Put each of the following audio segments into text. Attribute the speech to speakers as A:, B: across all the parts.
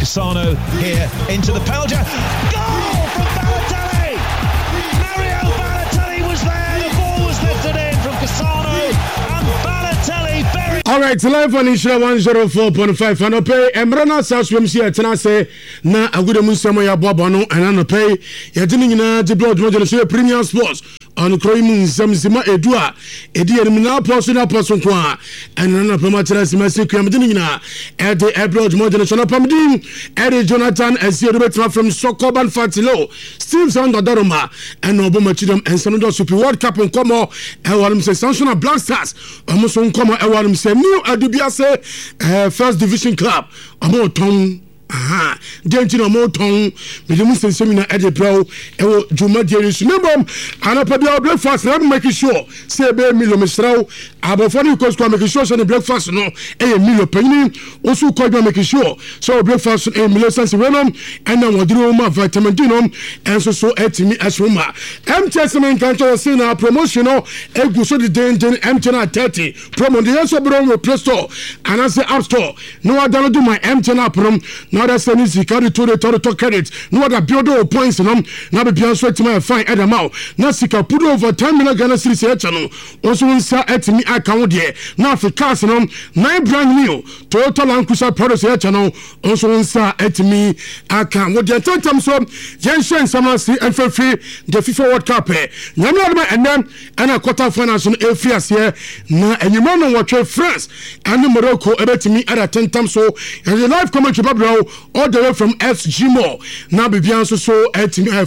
A: Cassano here into the penalty. Goal from Balotelli! Mario Balotelli was there. The ball was lifted in from Cassano, and Balotelli buried.
B: All right, live on Isra 104.5 and pay Emrana South Swim here Tenase na agude musamo ya bobono and an pay ya dinina the blood model Premium Sports on Croymun Samsima Edua Edi Elimina Persona Person Qua and Nana Pamatra Simasicam Dinina at the Abroad Modulation of Pamdin Eddie Jonathan as the Rebecca from Sokoban Fatilo Steve Sandra Daroma and Obama Chidam and Sanodo Super World Cup on Como Ewalim Sanctional Black Stars almost on Como Ewalim New Adubiase First Division Club Amo Tom Gentino Moton Midimus Seminar at the Pro Ewo Juma Jeris Nibom and up at the breakfast and making sure say be Milo Mistral Abofani Coast making sure and the breakfast no a Milo Penny also called making sure so breakfast a Milo Sansirenum and then Wadroma Vitamin Dinom and so at me as Roma M Testament Cantor Sina promotional Eguso the Danger M10 30 promo the answer Bromo Play Store and as the App Store no I don't do my M10 prom now that's the easy carry to the total credit. No other build points and now be beyond sweat to my fine at the mouth. Nasika put over 10 million Ghana City channel. Also inside at me account there. Now for Carson 9 brand new Toyota Land Cruiser products channel. Also inside at me account. What the time so Jensen Samasi and for free the FIFA World Cup. And then and a quarter finals on Afrias here. Now and you know what France and Morocco about me at a 10 times so and the live comment about all the way from SG Mo. Now be bianso so at me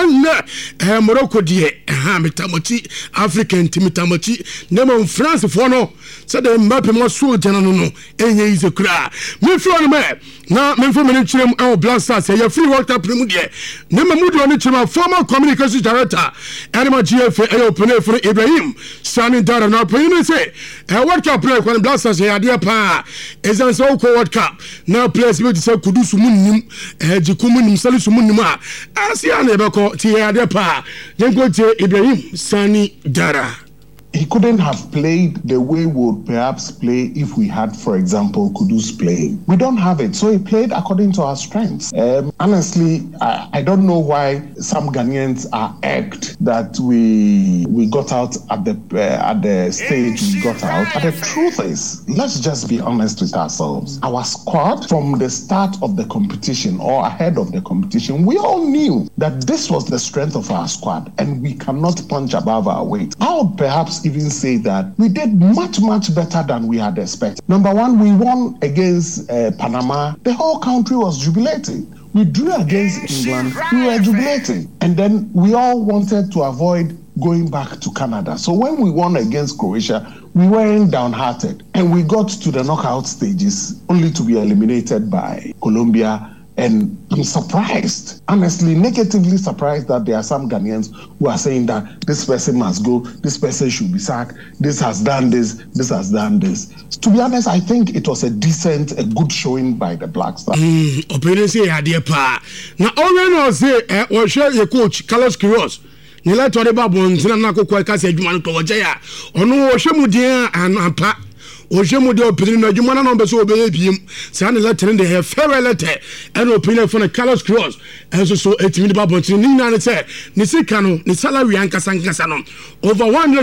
B: Morocco die mitamochi African timitamochi name France for no so the map mo so jana no enye is kra me flo me na me fo me nchirem our Black Stars ya free World Cup mu die name mu do ni chirem former communications director Anima GFA open for Ibrahim Sani Dara na pay say World Cup play for Black Stars ya dia pa ezan so ko World Cup now players me say kudu sumunnim jikumunnim sali sumunnim a asia na ebeko ti ya de pa yengo te Ibrahim Sani Dara.
C: He couldn't have played the way we would perhaps play if we had, for example, Kudus playing. We don't have it, so he played according to our strengths. Honestly, I don't know why some Ghanaians are irked that we got out at the stage we got out. But the truth is, let's just be honest with ourselves. Our squad, from the start of the competition or ahead of the competition, we all knew that this was the strength of our squad, and we cannot punch above our weight. I would perhaps even say that we did much better than we had expected. Number one, we won against Panama. The whole country was jubilating. We drew against England. We were jubilating. And then we all wanted to avoid going back to Canada. So when we won against Croatia, we weren't downhearted. And we got to the knockout stages only to be eliminated by Colombia. And I'm surprised, honestly, negatively surprised that there are some Ghanaians who are saying that this person must go, this person should be sacked, this has done this, this has done this. To be honest, I think it was a good showing by the Black Stars.
B: Opinion say idea pa. Now already say or share your coach Carlos Queiroz. Nila to the babon zina na kokwa ka se adwuma no to wajaya. Ono wo hwemudia anapa. Ojemu de opinion na adwuma na no be so obeye biem. Say na letter de he fair letter and opinion for Carlos Queiroz. And so etimi de babon tin ni na say ni sika no ni salary ankasa no over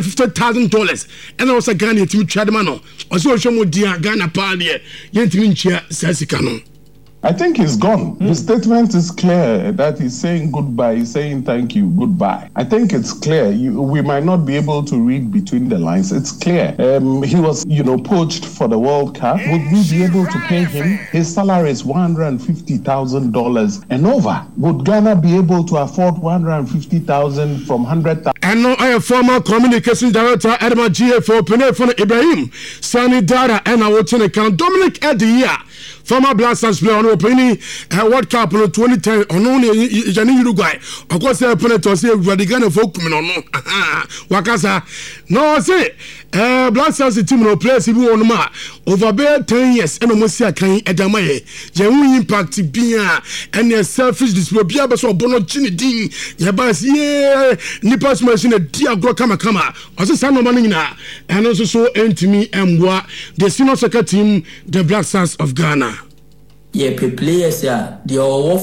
B: $150,000 and also Ghana etimi twadema no. Oso ojemu dia Ghana pa de yentimi nchia sika no.
C: I think he's gone. His statement is clear that he's saying goodbye, he's saying thank you, goodbye. I think it's clear. We might not be able to read between the lines. It's clear. He was, poached for the World Cup. Would we be able to pay him? His salary is $150,000 and over. Would Ghana be able to afford $150,000 from $100,000?
B: And now I am former communications director Edema GFO Penefon Ibrahim Sani Dara and I will turn account Dominic Edia. Former Black Stars player on opening World Cup in 2010 on only Uruguay. Of course, the opponent was here Radigana Folkman or no. Wakasa. No, say Black Stars team no players if you want over 10 years and almost here can Edamaye. Genuine impact Bia and a selfish display Bia so Bono Chini Ding Yabas yeah Nipas machine a Diagro Kama. Also Sano Manina and also so Antimi Mwa the senior soccer team the Black Stars of Ghana.
D: ye players ya the all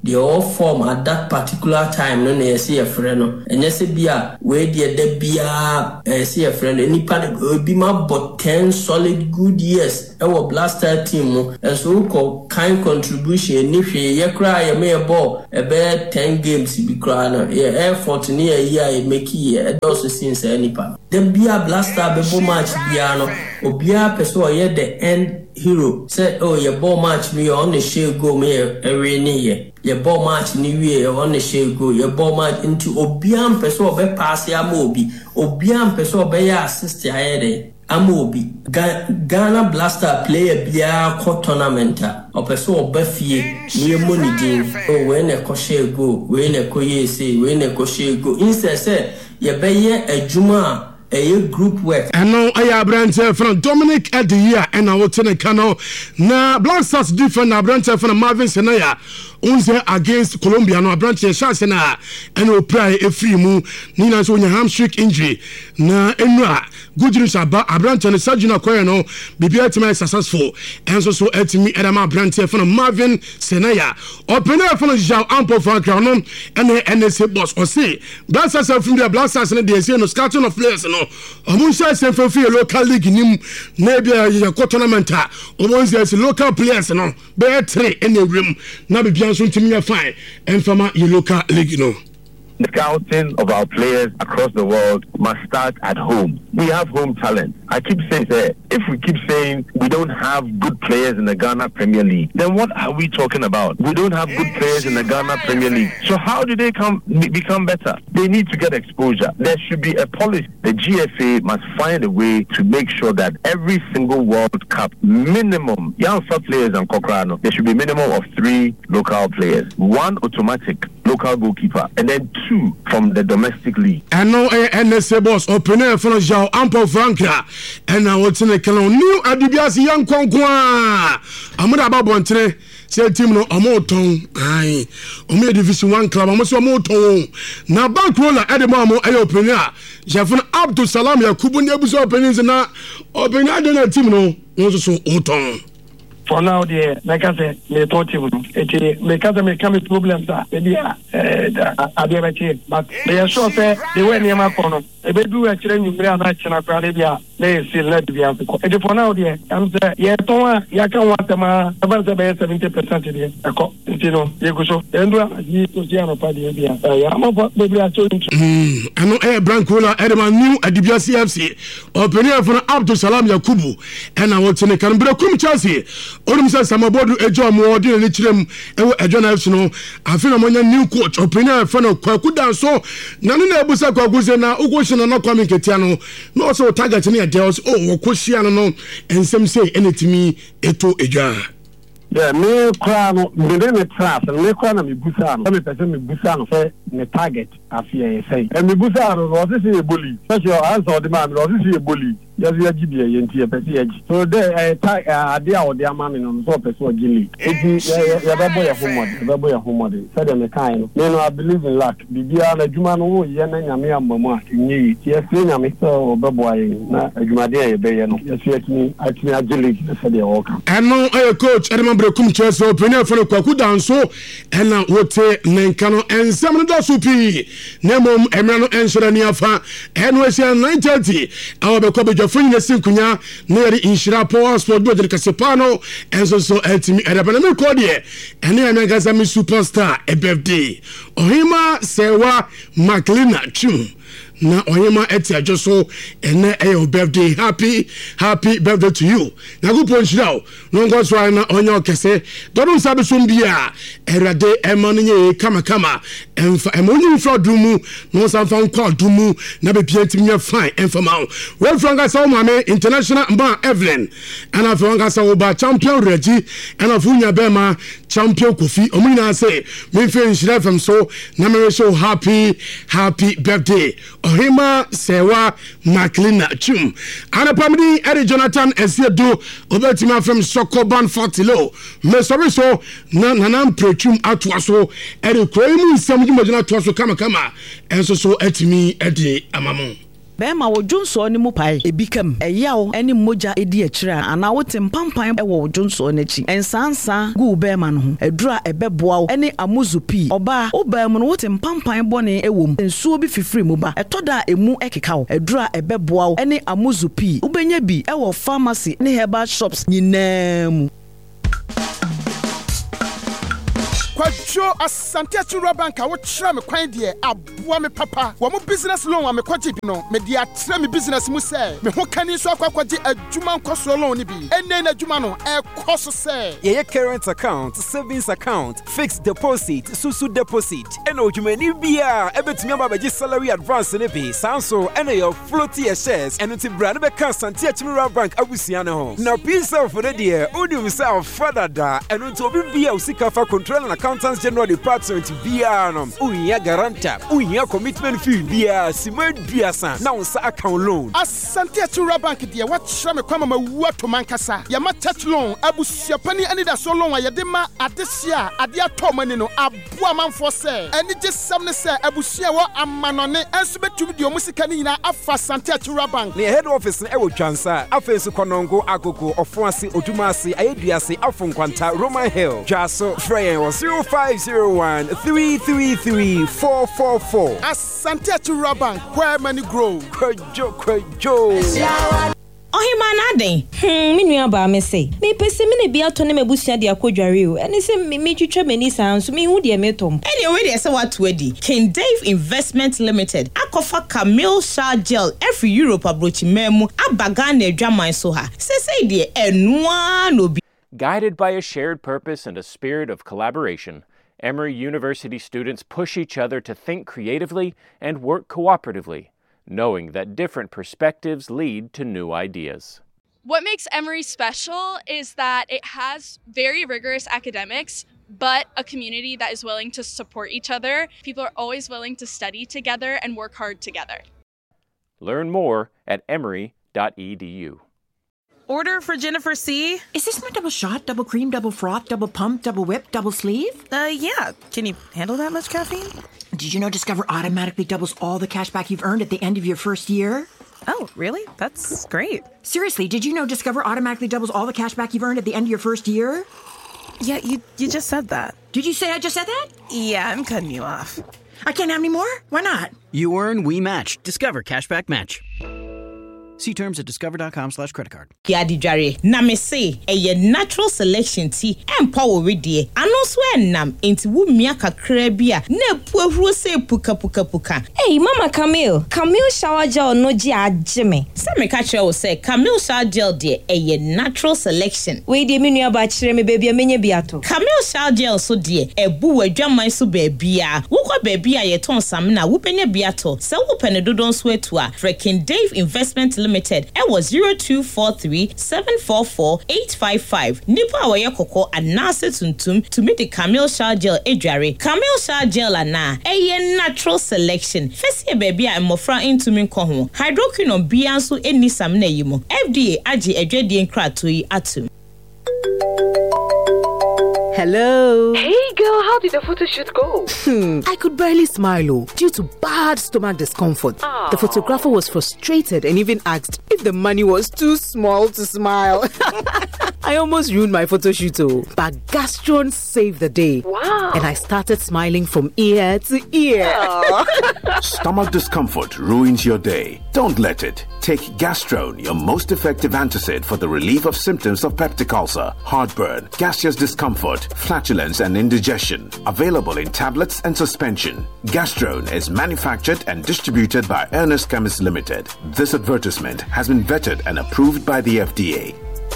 D: form at that particular time no na see a friend no enye se bia we de bia see a friend nipa be ma but 10 solid good years our Blaster team no and so ko kind contribution ni hwe ye kra ye me ball about 10 games be kra no ye effort ni ye make ye those since nipa dem bia Blaster be bo match bia no obia person ye the end hero say oh your ball match me on the share go me every year your ball match ni we on the share go your ball match into obiam person be pass ya mobi obiam person be ya assist ya here amobi Ghana Blaster player bia ko tournament o person be fie ni money din oh we na ko share go we na ko yese we na ko share go instead say ye be ye adwuma a group work.
B: And now I branch from Dominic at the year and I will tell you now Black Stars different branch from Marvin Senaya unse against Colombia no branch chance na and we play a free move Nina so hamstring injury na enra good news about branch and surgeon acquire no bibia team successful and so at me at my branch from Marvin Senaya open up from Jean Ampo for crown and NSA boss or say Black Stars from the Black Stars and they say no scouting of players no omunsa say for local league nim na bia ya tournament omunsa say local players no be 3 in the room na bibia so ntimi fine and from your local league no.
E: The scouting of our players across the world must start at home. We have home talent. I keep saying that if we keep saying we don't have good players in the Ghana Premier League, then what are we talking about? We don't have good players in the Ghana Premier League. So how do they become better? They need to get exposure. There should be a policy. The GFA must find a way to make sure that every single World Cup minimum, young players and Kokrano, there should be a minimum of 3 local players. 1 automatic local goalkeeper, and then 2 from the domestic league.
B: And now NSA boss opener from Jao Ampo Franca and now what's in the canon new Adibiasi young Konkwa Amada Babontre say team no Amoton aye Ome Division 1 club almost Amoton na bank roller Edemamo ay opener Jafun Abdul Salam Yakubu Nebuso openings na opener the team no also Oton.
F: For now, like I said, me thought you it because me come problems that maybe but they are sure say they were near my corner. If they do actually you bring that China Arabia, they still let be out. And for now, I'm say yeah, Toma, ya can want them about 70% here. You know, you go so. Then you to see no party here. I'm about maybe I told you.
B: I know Brancola Edman new Adibiasi FC. Opener from Abdul Salam Yakubu and I want to can bro come Chelsea. Onimsa Samabodu ejo mo odi ni chirem ewo ejo na FC no afina monya new coach opener from Kwaku Danso na no na ebusa Kwaku se na ugoshina na kwame ketia no no also target ni deals oh okoshia no ensem say enetimi eto ejo.
F: Yeah, me crown me trap me crown me busa no me person me busa no say me target afia say and me busa no was say e bully such your answer the man was say e bully yes we give you yenti e person agi so there ade a ode ama me no so person ogili eti ya babo ya homode say dem kind no me no I believe in luck bibia na adwuma no wo ye na nyame amamu a nyi yes nyame so babo ayi na adwuma de ye be ye no yes we atini agili say dey work
B: and no coach Edman Brekum Chelsea opener for Kwaku Danso and na wote nenkano ensem no do supi nemom emra no enshira ni afa NWC 930 awobekọ bejafun yesinkunya na yeri inshira power sport do kasepano enso so ultimate edabana me ko de ene emega mi superstar a birthday ohima sewa Maclina Chum na oyema eti ajoso ene your birthday happy birthday to you na go ponchira no go so na onye okese dodo sabe so mbia erade emanye kama emfa emonyi fra dumu no sanfa nkwa dumu na be piantimnya fine enfama we franga sa mame international mba Evelyn ana franga sa oba champion Reggie ana funya bema champion Kofi omuna say me fe nshira fam so na me show happy birthday Ohima Sewa Maclina Chum. Anapamidi Eddie Jonathan Esiedu Obetima from Sokoban Fortilo. Me sorry so nanam prechum atwaso Eddie Kwemu Samuji Majana Twaso kama and so etimi Eddie Amamu.
G: bema wo dwonso ne mu pae ebikam eyawo ene moja edi akira ana wote mpampan e wo dwonso n'achi ensansa gu bema no ho edura ebeboa ene amuzupi oba obam no wote mpampan bone ewom ensuo bi fifiri mu ba etoda emu ekeka wo edura ebeboa ene amuzupi ubenya bi e wo pharmacy ne herbal shops nyinaa
H: Kwajo asante achura banka wo kyerɛ me kwan de aboa me papa wo mo business loan wa me kwaje bi no me de akyerɛ me business mu sɛ me ho kani so akwaje adwuma nkoso loan ni bi enne na adwuma no e koso sɛ
I: ye current account, savings account, fixed deposit, susu deposit eno odwumani bia ebetumi ababaji salary advance ne bi sanso eno your floaty shares eno ti bra ne be kan asante achura bank abusia ne ho na pisa for the dear odium self father da eno to obi bia usika fa control na Accountants General Department Bianum, Uya Garanta, Uya Commitment Fee Bia, Simon Biasa, now account loan.
H: Asante Achura Bank dear, what shame kwama ma to mankasa. Yama touch loan, Abu Siapani and da so long ayadema adesia, adia tomani no, abua man for say. And it just some say Abu Siawa amanone, and subet to the Musikani na Afa Sante Achura Bank.
I: The head office in Ewo Chansa, Afensu Konongo, Akoko, Ofuasi, Otumasi, Ayediasi, Afon Quanta, Roman Hill, Jaso, Freya was 0501-333-444.
H: Asante Achura Bank, where money grow.
I: Kwajo.
J: Ohimana me nua ba me say me pese me ne bia to ne mabusua de akodware o ene se me twitwa mani sanso me hu de me tom
K: anyway de se what wedi King Dave Investment Limited akofa Camille Shah Gel every Europe abrochi memu abaga na adwaman so ha say de enua no bi.
L: Guided by a shared purpose and a spirit of collaboration, Emory University students push each other to think creatively and work cooperatively, knowing that different perspectives lead to new ideas.
M: What makes Emory special is that it has very rigorous academics, but a community that is willing to support each other. People are always willing to study together and work hard together.
L: Learn more at emory.edu.
N: Order for Jennifer C.
O: Is this my double shot, double cream, double froth, double pump, double whip, double sleeve?
N: Yeah. Can you handle that much caffeine?
O: Did you know Discover automatically doubles all the cash back you've earned at the end of your first year?
N: Oh, really? That's great.
O: Seriously, did you know Discover automatically doubles all the cash back you've earned at the end of your first year?
N: Yeah, you just said that.
O: Did you say I just said that?
N: Yeah, I'm cutting you off.
O: I can't have any more? Why not?
P: You earn, we match. Discover Cashback Match. See terms at discover.com/creditcard.
K: Yadi jare na me say a natural selection tea empower we die anos we nam enti wo mia kakra bia na puahuro say puka.
J: Hey Mama Camille shower gel no ji ageme.
K: Se me ka kire wo say Camille shower gel de a natural selection.
J: We de me nua ba kire me baby amenye biato.
K: Camille shower gel so de ebu wadwaman so baabia. Wo kwa baabia ye ton sam na wo penya biato. Se wo pene dodon so etu a King Dave Investment Limited. It was 0243-744-855. Nipa awaye koko anase tuntum to meet the Camille Shah Gel ejare. Camille Shah Gel ana eye natural selection. Fesi baby a mofra into min ko hydroquinone bianso eni samna yimo. FDA agi edwedie nkrato yi atum.
Q: Hello.
R: Hey girl, how did the photo shoot go?
Q: I could barely smile due to bad stomach discomfort. The photographer was frustrated and even asked if the money was too small to smile. I almost ruined my photo shoot, but Gastron saved the day.
R: Wow.
Q: And I started smiling from ear to ear.
S: Stomach discomfort ruins your day. Don't let it. Take Gastron, your most effective antacid for the relief of symptoms of peptic ulcer, heartburn, gaseous discomfort, flatulence and indigestion. Available in tablets and suspension. Gastron is manufactured and distributed by Ernest Chemists Limited. This advertisement has been vetted and approved by the FDA.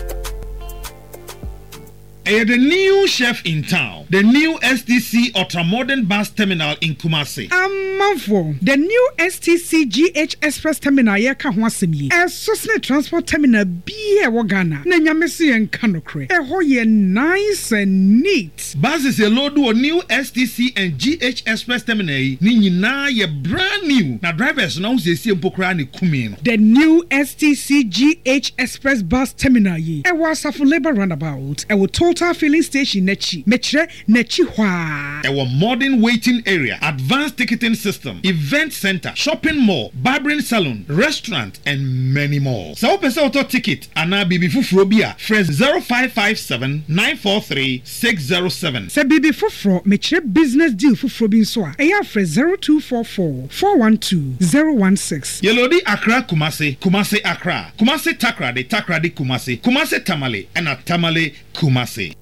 T: The new chef in town, the new STC Ultramodern Bus Terminal in Kumasi.
U: Manfo, the new STC GH Express Terminal yeka ho asemi. Sosne transport terminal bi e Ghana. Na nyamesi en kanokre. Ho ye nice and neat.
T: Buses a load o new STC and GH Express Terminal ni nyina ye brand new. Na drivers na se sie mpokra ni kumi no.
U: The new STC GH Express Bus Terminal yi. Was a labor roundabout. Will total Total filling station n'akyi. Mekyerɛ n'akyi hwaa.
T: Our modern waiting area, advanced ticketing system, event center, shopping mall, barbering salon, restaurant, and many more. So open auto ticket and bibi fufuro bia fresh 0557 943 607.
U: Say bibi fufuro mekyerɛ business deal fufuro bi nso a ɛyɛ fresh 0244 412 016.
T: Yelodi Accra Kumasi, Kumasi Accra, Kumasi Takrade, Takrade Kumasi, Kumasi Tamale, and a Tamale Kumasi.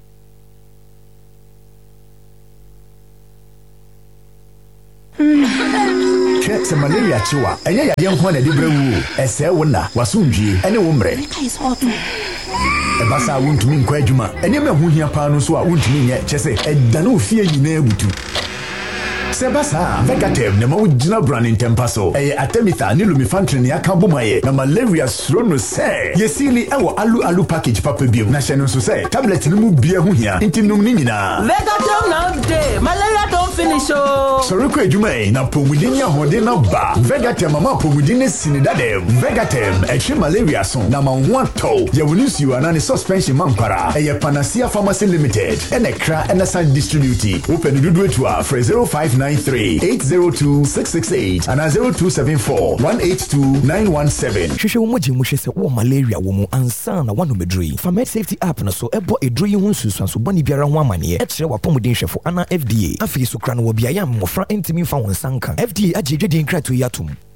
A: Hwɛ sɛ malaria kyewa ɛnyɛ yadeɛ nko na de brɛ wu ɛsɛe wo na wasomdwie ɛne wo mmerɛ ɛba saa wontumi nkɔ adwuma ɛnneɛma ɛho hia paa no so a wontumi nyɛ kyɛ sɛ ɛdane wo fie nyinaa butu sɛ ba saa Vegatem na ma wogyina brane ntempa so ɛyɛ Artemether ne Lumefantrine ne aka bomayɛ na malaria suro no sɛ yɛsili ɛwɔ alu package papa biom na hyɛ no nso sɛ tablet no mu bia ho hia nti nom ne nyinaa
V: Vegatem now day malaria don't finish oh
A: sɔre kɔ adwuma na pomudin ne ahoɔden na ba Vegatem ama pomudin ne sini dadam Vegatem ɛtwe malaria so na ma ho atɔ yɛwɔ ne nsuo ana ne suspension mankwara ɛyɛ Panacea Pharmacy Limited ɛna kra ɛna san distribute open dodo etua for 0593-802-668 and 0274-182-917.
W: Hwehwɛ wo mogye mu hwɛ sɛ wo malaria wo mu ansa na wano medrui. Fa Med Safety app na so ɛbɔ edrui ho nsusuanso bɔne biara ho amaneɛ. Ɛkyerɛ wapɔmuden hwɛfo ana FDA. Afei so kra no wɔ biayɛ mmɔfra ntimi mfa wɔn nsa nka. FDA agye dwedin krato yi atom.